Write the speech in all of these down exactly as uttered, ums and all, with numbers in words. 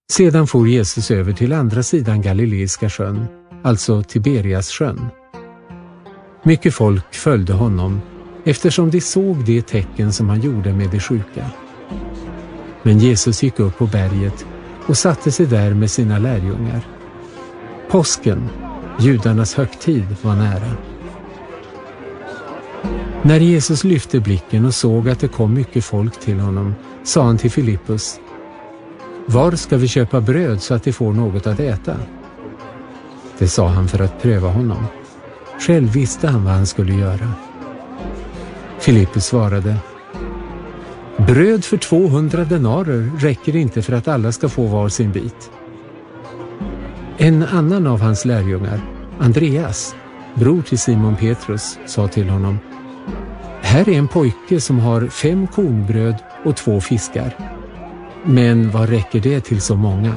Sedan for Jesus över till andra sidan Galileiska sjön, alltså Tiberias sjön. Mycket folk följde honom eftersom de såg de tecken som han gjorde med de sjuka. Men Jesus gick upp på berget och satte sig där med sina lärjungar. Påsken, judarnas högtid, var nära. När Jesus lyfte blicken och såg att det kom mycket folk till honom, sa han till Filippus: "Var ska vi köpa bröd så att de får något att äta?" Det sa han för att pröva honom. Själv visste han vad han skulle göra. Filippus svarade: "Bröd för tvåhundra denarer räcker inte för att alla ska få var sin bit." En annan av hans lärjungar, Andreas, bror till Simon Petrus, sa till honom: "Här är en pojke som har fem kornbröd och två fiskar. Men vad räcker det till så många?"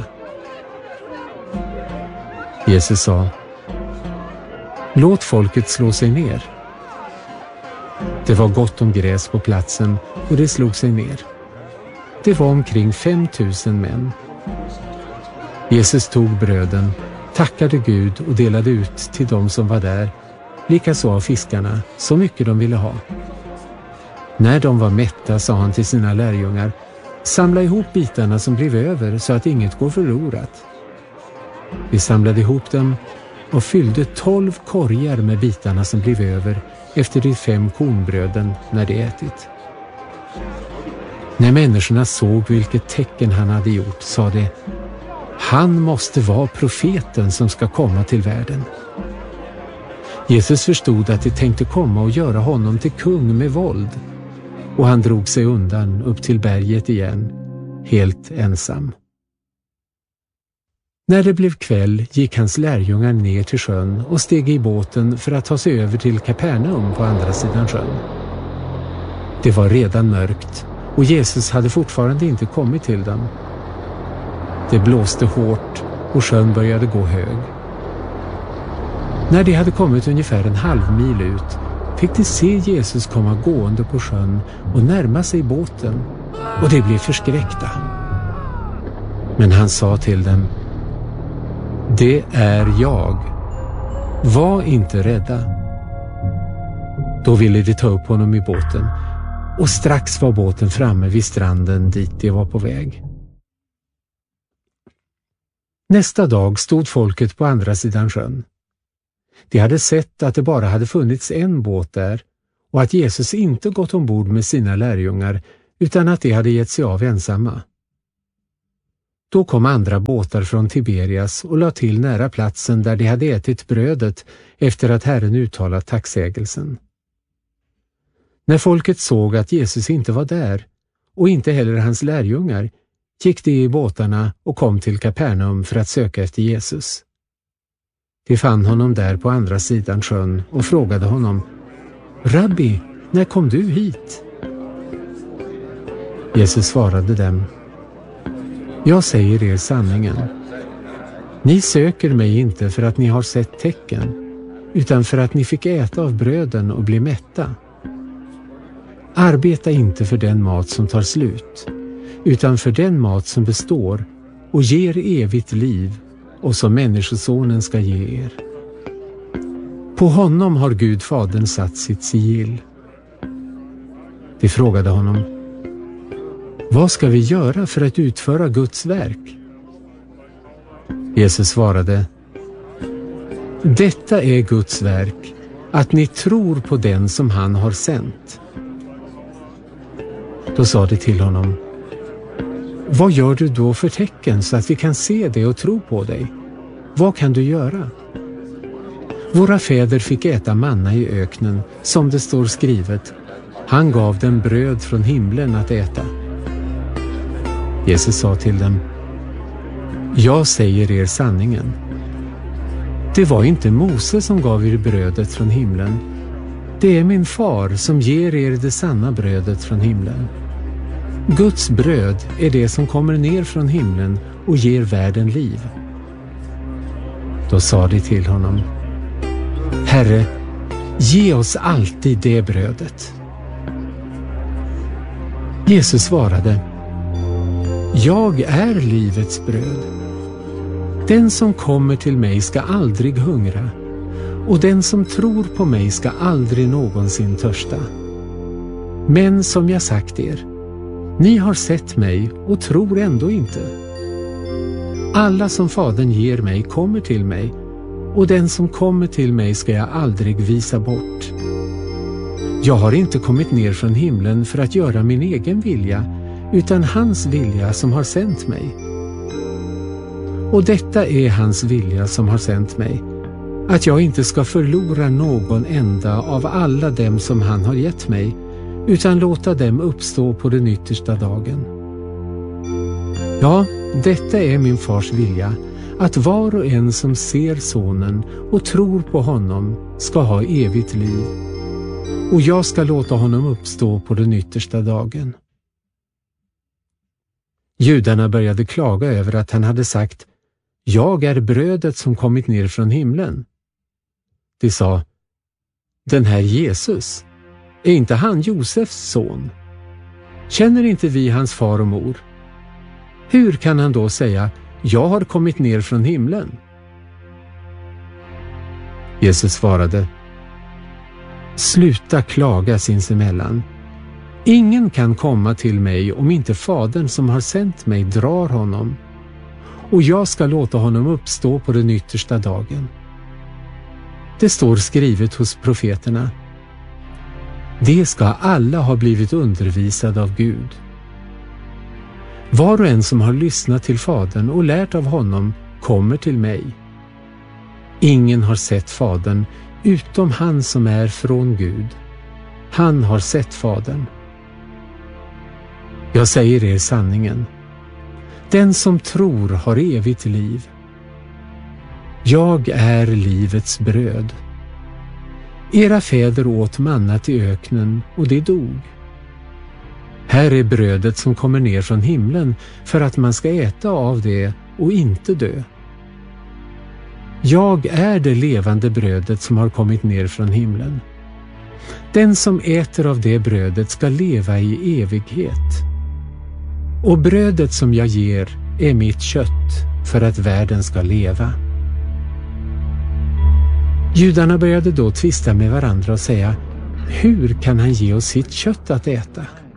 Jesus sa: "Låt folket slå sig ner." Det var gott om gräs på platsen och det slog sig ner. Det var omkring fem tusen män. Jesus tog bröden, tackade Gud och delade ut till dem som var där, likaså av fiskarna, så mycket de ville ha. När de var mätta sa han till sina lärjungar: "Samla ihop bitarna som blev över så att inget går förlorat." Vi samlade ihop dem och fyllde tolv korgar med bitarna som blev över efter de fem kornbröden när de ätit. När människorna såg vilket tecken han hade gjort, sa de: "Han måste vara profeten som ska komma till världen." Jesus förstod att de tänkte komma och göra honom till kung med våld, och han drog sig undan upp till berget igen, helt ensam. När det blev kväll gick hans lärjungar ner till sjön och steg i båten för att ta sig över till Kapernaum på andra sidan sjön. Det var redan mörkt och Jesus hade fortfarande inte kommit till dem. Det blåste hårt och sjön började gå hög. När de hade kommit ungefär en halv mil ut fick de se Jesus komma gående på sjön och närma sig båten, och de blev förskräckta. Men han sa till dem: "Det är jag. Var inte rädda." Då ville de ta upp honom i båten, och strax var båten framme vid stranden dit de var på väg. Nästa dag stod folket på andra sidan sjön. De hade sett att det bara hade funnits en båt där och att Jesus inte gått ombord med sina lärjungar utan att de hade gett sig av ensamma. Då kom andra båtar från Tiberias och la till nära platsen där de hade ätit brödet efter att Herren uttalat tacksägelsen. När folket såg att Jesus inte var där och inte heller hans lärjungar, gick de i båtarna och kom till Kapernaum för att söka efter Jesus. De fann honom där på andra sidan sjön och frågade honom: "Rabbi, när kom du hit?" Jesus svarade dem: "Jag säger er sanningen. Ni söker mig inte för att ni har sett tecken, utan för att ni fick äta av bröden och bli mätta. Arbeta inte för den mat som tar slut, utan för den mat som består och ger evigt liv, och som Människosonen ska ge er. På honom har Gud Fadern satt sitt sigill." De frågade honom: "Vad ska vi göra för att utföra Guds verk?" Jesus svarade: "Detta är Guds verk, att ni tror på den som han har sänt." Då sa de till honom: "Vad gör du då för tecken så att vi kan se det och tro på dig? Vad kan du göra? Våra fäder fick äta manna i öknen, som det står skrivet: han gav dem bröd från himlen att äta." Jesus sa till dem: "Jag säger er sanningen. Det var inte Mose som gav er brödet från himlen. Det är min far som ger er det sanna brödet från himlen. Guds bröd är det som kommer ner från himlen och ger världen liv." Då sa de till honom: "Herre, ge oss alltid det brödet." Jesus svarade: Jag är livets bröd. Den som kommer till mig ska aldrig hungra, och den som tror på mig ska aldrig någonsin törsta. Men som jag sagt er, ni har sett mig och tror ändå inte. Alla som Fadern ger mig kommer till mig, och den som kommer till mig ska jag aldrig visa bort. Jag har inte kommit ner från himlen för att göra min egen vilja, utan hans vilja som har sänt mig. Och detta är hans vilja som har sänt mig, att jag inte ska förlora någon enda av alla dem som han har gett mig, utan låta dem uppstå på den yttersta dagen. Ja, detta är min fars vilja, att var och en som ser sonen och tror på honom ska ha evigt liv, och jag ska låta honom uppstå på den yttersta dagen. Judarna började klaga över att han hade sagt: Jag är brödet som kommit ner från himlen. De sa: Den här Jesus, är inte han Josefs son? Känner inte vi hans far och mor? Hur kan han då säga: Jag har kommit ner från himlen? Jesus svarade: Sluta klaga sinsemellan. Ingen kan komma till mig om inte Fadern som har sänt mig drar honom, och jag ska låta honom uppstå på den yttersta dagen. Det står skrivet hos profeterna: Det ska alla ha blivit undervisade av Gud. Var och en som har lyssnat till Fadern och lärt av honom kommer till mig. Ingen har sett Fadern utom han som är från Gud. Han har sett Fadern. Jag säger er sanningen. Den som tror har evigt liv. Jag är livets bröd. Era fäder åt mannat i öknen och det dog. Här är brödet som kommer ner från himlen för att man ska äta av det och inte dö. Jag är det levande brödet som har kommit ner från himlen. Den som äter av det brödet ska leva i evighet. Och brödet som jag ger är mitt kött för att världen ska leva. Judarna började då tvista med varandra och säga: Hur kan han ge oss sitt kött att äta?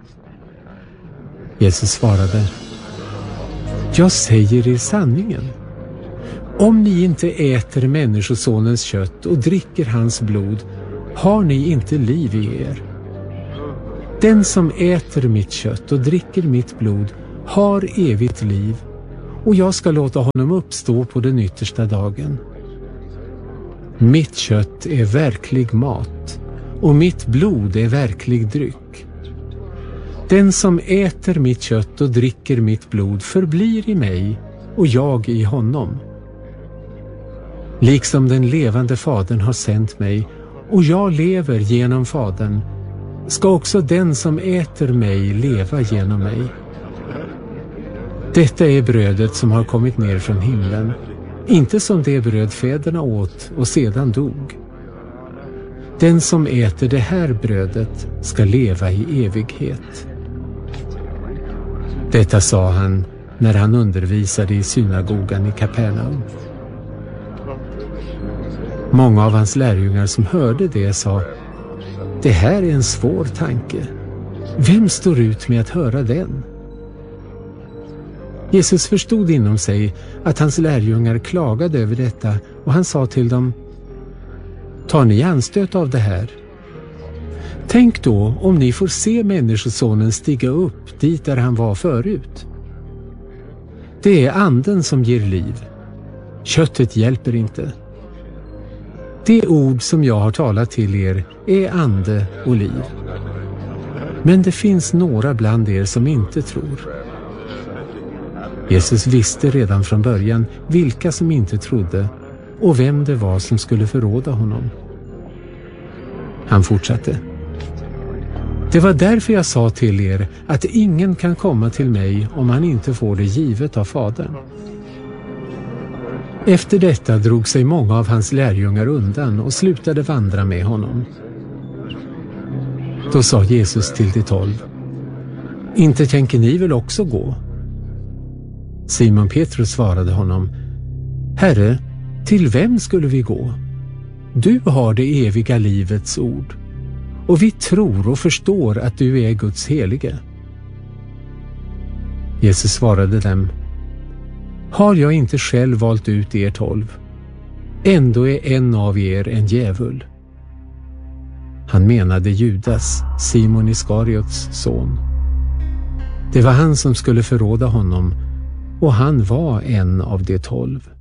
Jesus svarade: Jag säger er sanningen. Om ni inte äter människosonens kött och dricker hans blod, har ni inte liv i er. Den som äter mitt kött och dricker mitt blod har evigt liv, och jag ska låta honom uppstå på den yttersta dagen. Mitt kött är verklig mat, och mitt blod är verklig dryck. Den som äter mitt kött och dricker mitt blod förblir i mig, och jag i honom. Liksom den levande Fadern har sänt mig, och jag lever genom Fadern, ska också den som äter mig leva genom mig. Detta är brödet som har kommit ner från himlen, inte som det bröd fäderna åt och sedan dog. Den som äter det här brödet ska leva i evighet. Detta sa han när han undervisade i synagogan i Kapernaum. Många av hans lärjungar som hörde det sa: Det här är en svår tanke. Vem står ut med att höra den? Jesus förstod inom sig att hans lärjungar klagade över detta, och han sa till dem: Tar ni anstöt av det här? Tänk då om ni får se människosonen stiga upp dit där han var förut. Det är anden som ger liv. Köttet hjälper inte. Det ord som jag har talat till er är ande och liv. Men det finns några bland er som inte tror. Jesus visste redan från början vilka som inte trodde och vem det var som skulle förråda honom. Han fortsatte: Det var därför jag sa till er att ingen kan komma till mig om han inte får det givet av Fadern. Efter detta drog sig många av hans lärjungar undan och slutade vandra med honom. Då sa Jesus till de tolv: Inte tänker ni väl också gå? Simon Petrus svarade honom: Herre, till vem skulle vi gå? Du har det eviga livets ord, och vi tror och förstår att du är Guds helige. Jesus svarade dem: Har jag inte själv valt ut er tolv? Ändå är en av er en djävul. Han menade Judas, Simon Iskariots son. Det var han som skulle förråda honom, och han var en av de tolv.